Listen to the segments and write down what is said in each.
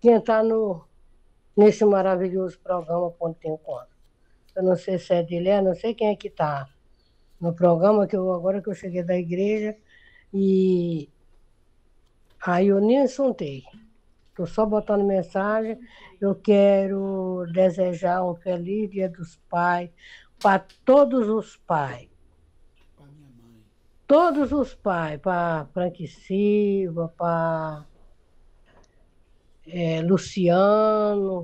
quem está nesse maravilhoso programa Ponto Tem Conta. Eu não sei se é dele, eu não sei quem é que está no programa, agora que eu cheguei da igreja, e aí eu nem assuntei. Estou só botando mensagem. Eu quero desejar um feliz Dia dos Pais para todos os pais. Todos os pais, para Frank Silva, para Luciano,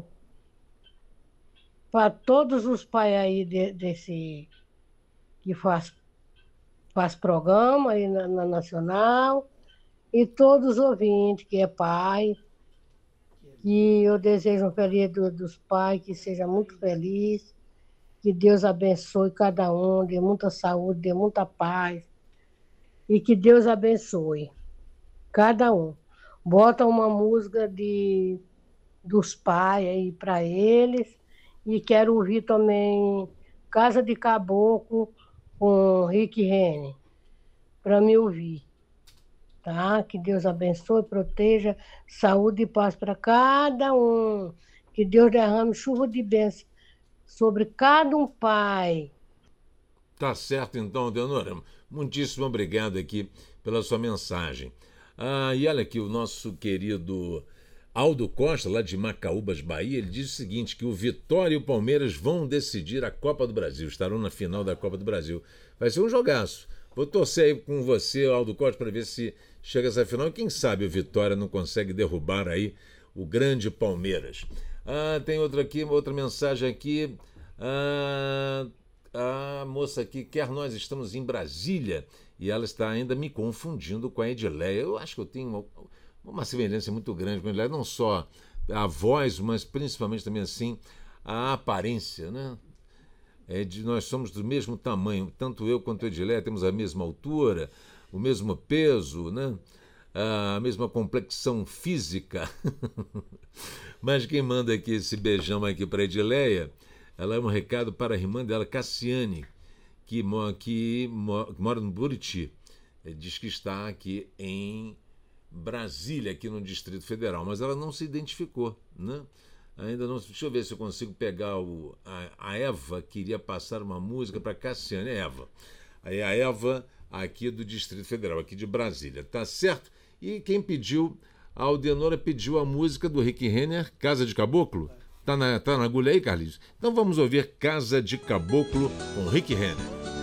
para todos os pais aí desse que faz programa aí na Nacional, e todos os ouvintes que é pai, que eu desejo um feliz Dia dos Pais, que seja muito feliz, que Deus abençoe cada um, dê muita saúde, dê muita paz, e que Deus abençoe cada um. Bota uma música dos pais aí para eles, e quero ouvir também Casa de Caboclo com Rick Renner, para me ouvir, tá? Que Deus abençoe, proteja, saúde e paz para cada um. Que Deus derrame chuva de bênção sobre cada um pai. Tá certo então, Deonora. Muitíssimo obrigado aqui pela sua mensagem. E olha aqui, o nosso querido Aldo Costa, lá de Macaúbas, Bahia, ele diz o seguinte, que o Vitória e o Palmeiras vão decidir a Copa do Brasil, estarão na final da Copa do Brasil. Vai ser um jogaço. Vou torcer aí com você, Aldo Costa, para ver se chega essa final. E quem sabe o Vitória não consegue derrubar aí o grande Palmeiras. Tem outra mensagem aqui. A moça aqui, quer nós estamos em Brasília, e ela está ainda me confundindo com a Edileia. Eu acho que eu tenho uma semelhança muito grande com a Edileia, não só a voz, mas principalmente também assim a aparência, né? Nós somos do mesmo tamanho, tanto eu quanto a Edileia temos a mesma altura, o mesmo peso, né? A mesma complexão física. Mas quem manda aqui esse beijão aqui para a Edileia, ela é um recado para a irmã dela, Cassiane, que mora no Buriti. Diz que está aqui em Brasília, aqui no Distrito Federal, mas ela não se identificou, né? Ainda não. Deixa eu ver se eu consigo pegar a Eva, que iria passar uma música para Cassiane. Eva. Aí a Eva, aqui do Distrito Federal, aqui de Brasília. Tá certo? E quem pediu, a Aldenora pediu a música do Rick Renner, Casa de Caboclo. Tá na agulha aí, Carlinhos? Então vamos ouvir Casa de Caboclo com Rick Renner.